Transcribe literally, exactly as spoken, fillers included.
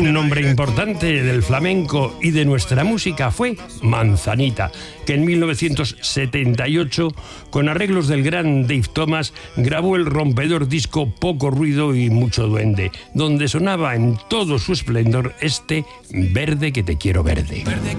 Un nombre importante del flamenco y de nuestra música fue Manzanita, que en mil novecientos setenta y ocho, con arreglos del gran Dave Thomas, grabó el rompedor disco Poco Ruido y Mucho Duende, donde sonaba en todo su esplendor este Verde que te quiero verde. Verde